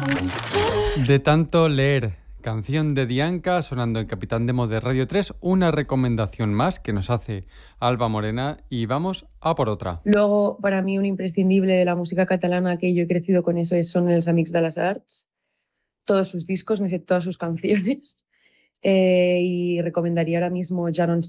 De tanto leer, canción de Dianca sonando en Capitán Demo de Radio 3, una recomendación más que nos hace Alba Morena y vamos a por otra. Luego, para mí, un imprescindible de la música catalana, que yo he crecido con eso, son els Amics de les Arts. Todos sus discos, me sé todas sus canciones. Y recomendaría ahora mismo Ja no ens